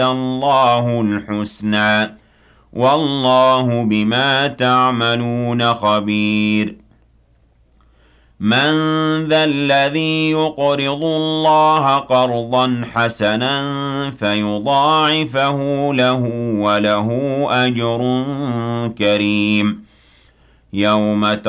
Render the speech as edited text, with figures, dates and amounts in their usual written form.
الله الحسنى والله بما تعملون خبير من ذا الذي يقرض الله قرضا حسنا فيضاعفه له وله أجر كريم يوم